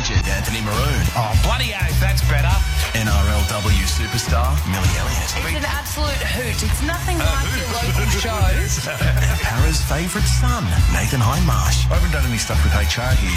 agent Anthony Maroon. Oh, bloody oath, that's better. NRLW superstar Millie Elliott. It's an absolute hoot. It's nothing like your local shows. Para's favourite son, Nathan Hindmarsh. I haven't done any stuff with HR here.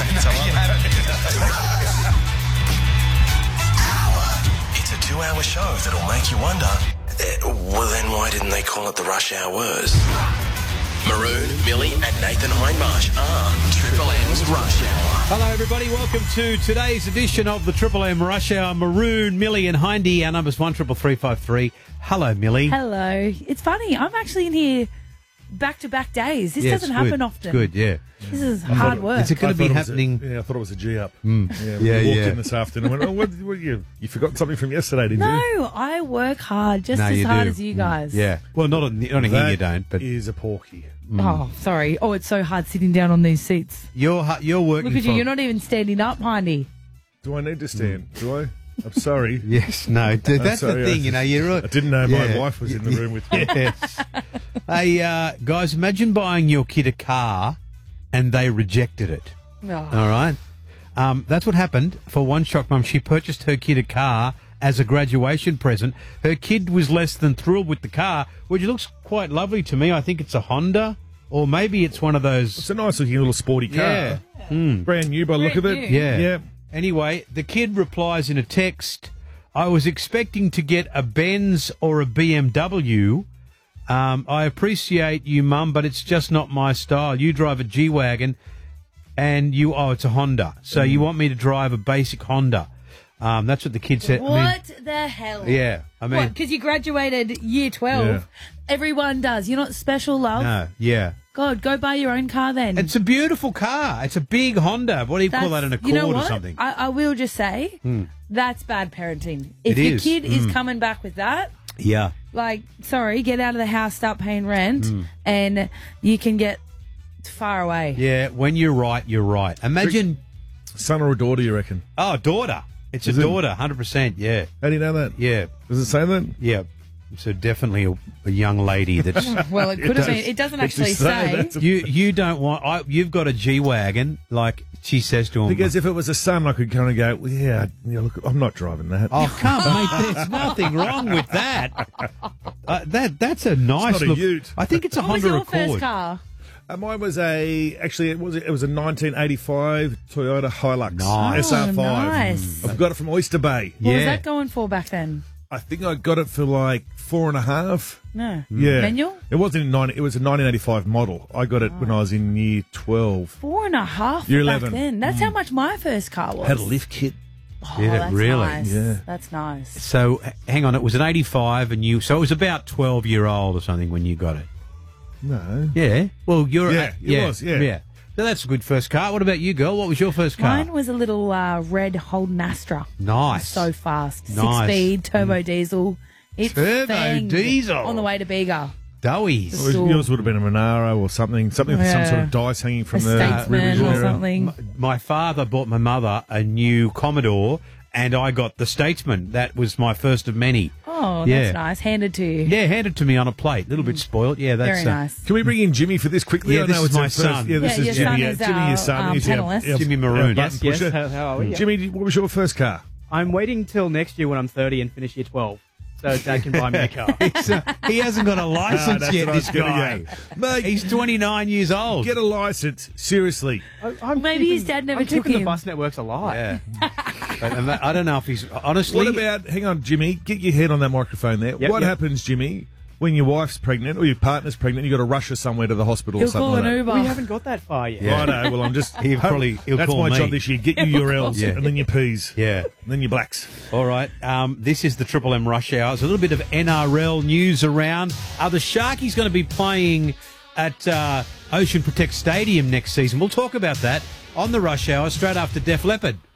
It's a 2-hour show that'll make you wonder, well then why didn't they call it the Rush Hours? Maroon, Millie and Nathan Hindmarsh are Triple M's Rush Hour. Hello, everybody. Welcome to today's edition of the Triple M Rush Hour. Maroon, Millie and Hindy. Our number's 133353. Hello, Millie. Hello. It's funny. I'm actually in here back-to-back days. This doesn't happen often. It's good, yeah. This is hard work. Is it going to be happening? I thought it was a G-up. Yeah, we walked in this afternoon and went, what you forgot something from yesterday, didn't you? No, I work hard, just No, as you hard do. as you guys. Yeah. Well, not in here you don't, but That is a porky. Oh, sorry. Oh, it's so hard sitting down on these seats. you're working Look at you. for- You're not even standing up, Hindy. Do I need to stand? Do I? I'm sorry. Yes, no. Dude, that's sorry, the thing, you know. You're I didn't know my Yeah. wife was in the room with me. Yes. Hey, guys, imagine buying your kid a car and they rejected it. Oh. All right. That's what happened for One Shock Mum. She purchased her kid a car as a graduation present. Her kid was less than thrilled with the car, which looks quite lovely to me. I think it's a Honda, or maybe it's one of those. It's a nice looking little sporty car. Yeah. Brand new by the look of it. Brand new. Yeah. Yeah. Anyway, the kid replies in a text, I was expecting to get a Benz or a BMW. I appreciate you, Mum, but it's just not my style. You drive a G-Wagon and it's a Honda. So you want me to drive a basic Honda. That's what the kid said. What the hell? Yeah. I mean, What, because you graduated year 12? Yeah. Everyone does. You're not special, love. no, yeah. God, go buy your own car then. It's a beautiful car. It's a big Honda. What do you call that, an Accord you know or what? something? I will just say, that's bad parenting. If It your is. kid is coming back with that, Yeah. like, sorry, get out of the house, start paying rent, and you can get far away. Yeah, when you're right, you're right. Imagine, Son or a daughter, you reckon? daughter. It's Is a it? daughter, 100%, yeah. How do you know that? Yeah, Does it say that? yeah. So definitely a young lady that's... Well, it could have been. It doesn't actually say. That's a- you don't want... you've got a G-Wagon, like she says to him. Because if it was a son, I could kind of go, well, yeah, look, I'm not driving that. Oh, come, mate, there's nothing wrong with that. That's a nice not a look. ute. I think it's a What was Honda your Accord. first car? Mine was it was a 1985 Toyota Hilux Nice. SR5. Oh, nice. I've got it from Oyster Bay. What was Yeah. that going for back then? I think I got it for like 4.5. No. Yeah. Manual? It wasn't it was a 1985 model. I got it when I was in year 12. 4.5 Year back 11. then. That's how much my first car was. Had a lift kit. Oh, Did it that's really? Nice. Yeah. That's nice. So, hang on, it was an 85 and so it was about 12-year-old or something when you got it. No. Yeah. Well, you're... Yeah, it was, yeah. So that's a good first car. What about you, girl? What was your first car? Mine was a little red Holden Astra. Nice. So fast. Nice. 6-speed, turbo diesel. It Turbo banged diesel. on the way to Bega. Doughies. Yours would have been a Monaro or something with some Yeah. sort of dice hanging from A the Statesman revision or era. something. My father bought my mother a new Commodore and I got the Statesman. That was my first of many. Oh, Yeah. that's nice. Handed to you. Yeah, handed to me on a plate. A little bit spoiled. Yeah, that's... Very nice. Can we bring in Jimmy for this quickly? Yeah, I this know is it's my our first- son. Yeah, this Yeah, is your Jimmy. son is Jimmy, our, your son. He's our- panellist. our- Jimmy Maroon. our button Yes, pusher. how are we? Jimmy, what was your first car? I'm waiting till next year when I'm 30 and finish year 12, so Dad can buy me a car. He hasn't got a license that's yet, what I was this gonna guy. go. Mate, He's 29 years old. get a license. Seriously. Maybe his dad never I'm took keeping him. the bus networks alive. Yeah. But I don't know if he's... Honestly... What about, hang on, Jimmy, get your head on that microphone there. Yep, what yep. happens, Jimmy, when your wife's pregnant or your partner's pregnant, you got to rush her somewhere to the hospital He'll or something call like an that? Uber. We haven't got that far yet. Yeah. I know, well, I'm just... He'll that's call my me. job this year. Get your URLs Yeah. and then your Ps. Yeah. And then your blacks. All right. This is the Triple M Rush Hour. There's a little bit of NRL news around. Are the Sharkies going to be playing at Ocean Protect Stadium next season? We'll talk about that on the Rush Hour straight after Def Leppard.